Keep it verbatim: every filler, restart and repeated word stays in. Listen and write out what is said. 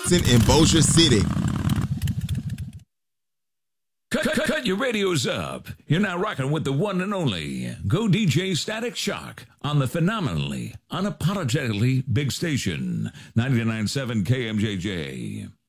in Bossier City. Cut, cut, cut your radios up. You're now rocking with the one and only Go D J Static Shock on the phenomenally, unapologetically big station, ninety-nine point seven K M J J.